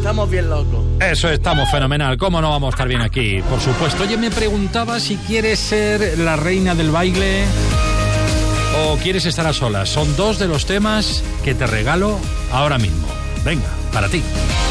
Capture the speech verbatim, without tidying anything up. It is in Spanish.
estamos bien locos. Eso, estamos fenomenal. ¿Cómo no vamos a estar bien aquí? Por supuesto. Oye, me preguntaba si quieres ser la reina del baile o quieres estar a solas. Son dos de los temas que te regalo ahora mismo. Venga, para ti.